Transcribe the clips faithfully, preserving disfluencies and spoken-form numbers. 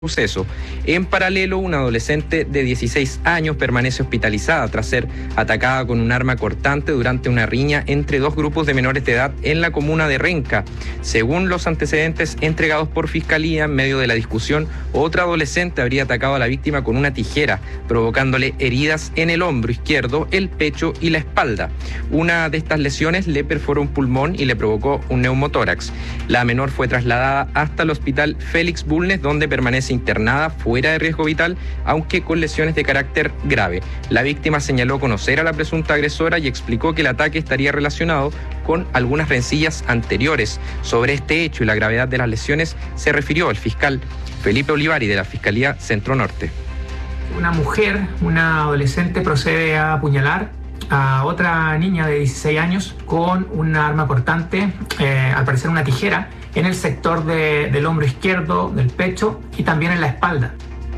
suceso. En paralelo, una adolescente de dieciséis años permanece hospitalizada tras ser atacada con un arma cortante durante una riña entre dos grupos de menores de edad en la comuna de Renca. Según los antecedentes entregados por Fiscalía, en medio de la discusión, otra adolescente habría atacado a la víctima con una tijera, provocándole heridas en el hombro izquierdo, el pecho y la espalda. Una de estas lesiones le perforó un pulmón y le provocó un neumotórax. La menor fue trasladada hasta el hospital Félix Bulnes, donde permanece internada fuera de riesgo vital, aunque con lesiones de carácter grave. La víctima señaló conocer a la presunta agresora y explicó que el ataque estaría relacionado con algunas rencillas anteriores. Sobre este hecho y la gravedad de las lesiones se refirió el fiscal Felipe Olivari de la Fiscalía Centro Norte. Una mujer, una adolescente, procede a apuñalar a otra niña de dieciséis años con un arma cortante, eh, al parecer una tijera, en el sector de, del hombro izquierdo, del pecho y también en la espalda.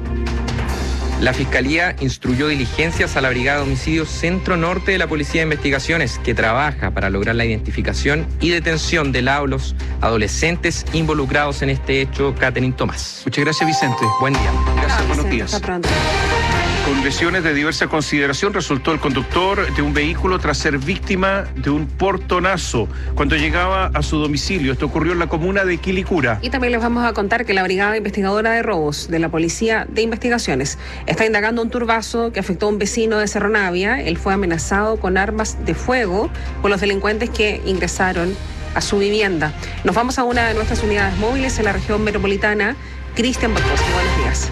La Fiscalía instruyó diligencias a la Brigada de Homicidios Centro Norte de la Policía de Investigaciones, que trabaja para lograr la identificación y detención de los adolescentes involucrados en este hecho. Catherine Tomás. Muchas gracias, Vicente. Buen día. Gracias, no, buenos Vicente, días. hasta pronto. Con lesiones de diversa consideración resultó el conductor de un vehículo tras ser víctima de un portonazo cuando llegaba a su domicilio. Esto ocurrió en la comuna de Quilicura. Y también les vamos a contar que la Brigada Investigadora de Robos de la Policía de Investigaciones está indagando un turbazo que afectó a un vecino de Cerro Navia. Él fue amenazado con armas de fuego por los delincuentes que ingresaron a su vivienda. Nos vamos a una de nuestras unidades móviles en la región metropolitana. Cristian Barcosi, buenos días.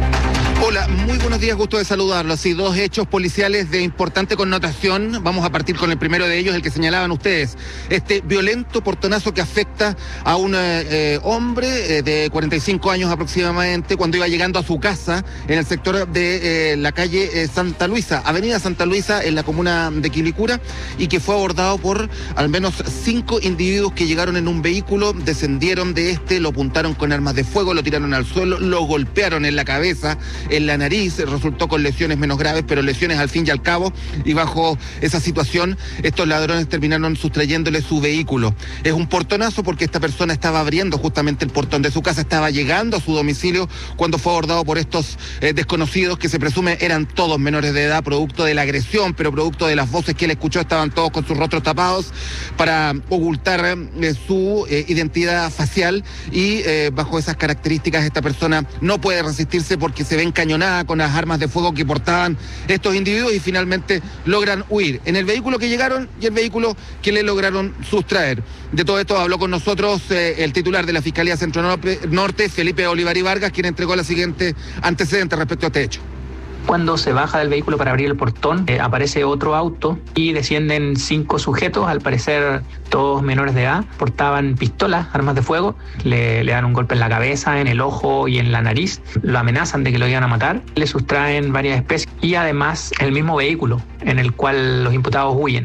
Hola, muy buenos días, gusto de saludarlos. Sí, dos hechos policiales de importante connotación. Vamos a partir con el primero de ellos, el que señalaban ustedes. Este violento portonazo que afecta a un eh, hombre eh, de cuarenta y cinco años aproximadamente cuando iba llegando a su casa en el sector de eh, la calle eh, Santa Luisa, Avenida Santa Luisa, en la comuna de Quilicura, y que fue abordado por al menos cinco individuos que llegaron en un vehículo, descendieron de este, lo apuntaron con armas de fuego, lo tiraron al suelo, lo golpearon en la cabeza, en la nariz, resultó con lesiones menos graves, pero lesiones al fin y al cabo, y bajo esa situación estos ladrones terminaron sustrayéndole su vehículo. Es un portonazo porque esta persona estaba abriendo justamente el portón de su casa, estaba llegando a su domicilio cuando fue abordado por estos eh, desconocidos que se presume eran todos menores de edad, producto de la agresión, pero producto de las voces que él escuchó, estaban todos con sus rostros tapados para ocultar eh, su eh, identidad facial, y eh, bajo esas características esta persona no puede resistirse porque se ven cañonada con las armas de fuego que portaban estos individuos y finalmente logran huir en el vehículo que llegaron y el vehículo que le lograron sustraer. De todo esto habló con nosotros eh, el titular de la Fiscalía Centro Norte, Felipe Olivari Vargas, quien entregó la siguiente antecedente respecto a este hecho. Cuando se baja del vehículo para abrir el portón, eh, aparece otro auto y descienden cinco sujetos, al parecer todos menores de edad, portaban pistolas, armas de fuego, le, le dan un golpe en la cabeza, en el ojo y en la nariz, lo amenazan de que lo iban a matar, le sustraen varias especies y además el mismo vehículo en el cual los imputados huyen.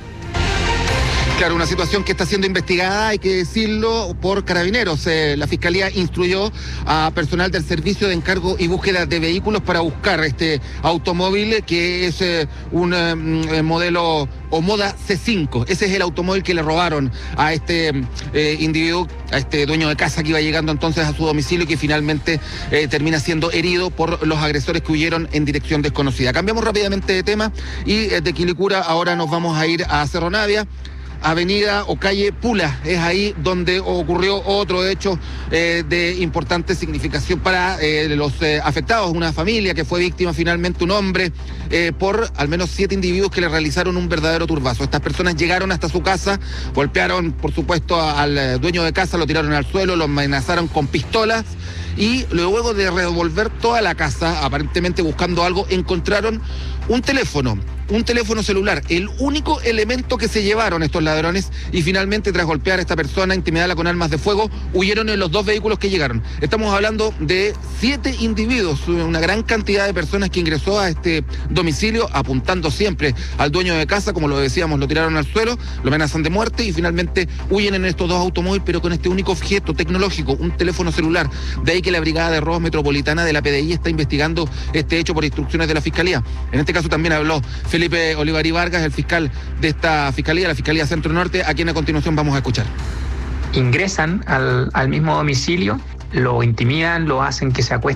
Claro, una situación que está siendo investigada, hay que decirlo, por Carabineros. Eh, la Fiscalía instruyó a personal del Servicio de Encargo y Búsqueda de Vehículos para buscar este automóvil que es eh, un eh, modelo o moda C cinco. Ese es el automóvil que le robaron a este eh, individuo, a este dueño de casa que iba llegando entonces a su domicilio y que finalmente eh, termina siendo herido por los agresores que huyeron en dirección desconocida. Cambiamos rápidamente de tema y eh, de Quilicura ahora nos vamos a ir a Cerro Navia. Avenida o calle Pula, es ahí donde ocurrió otro hecho eh, de importante significación para eh, los eh, afectados, una familia que fue víctima finalmente, un hombre, eh, por al menos siete individuos que le realizaron un verdadero turbazo. Estas personas llegaron hasta su casa, golpearon por supuesto al dueño de casa, lo tiraron al suelo, lo amenazaron con pistolas y luego de revolver toda la casa, aparentemente buscando algo, encontraron un teléfono. Un teléfono celular, el único elemento que se llevaron estos ladrones, y finalmente tras golpear a esta persona, intimidarla con armas de fuego, huyeron en los dos vehículos que llegaron. Estamos hablando de siete individuos, una gran cantidad de personas que ingresó a este domicilio apuntando siempre al dueño de casa, como lo decíamos, lo tiraron al suelo, lo amenazan de muerte y finalmente huyen en estos dos automóviles, pero con este único objeto tecnológico, un teléfono celular. De ahí que la Brigada de Robos Metropolitana de la P D I está investigando este hecho por instrucciones de la Fiscalía. En este caso también habló Felipe Olivari Vargas, el fiscal de esta fiscalía, la Fiscalía Centro Norte, a quien a continuación vamos a escuchar. Ingresan al, al mismo domicilio lo intimidan, lo hacen que se acueste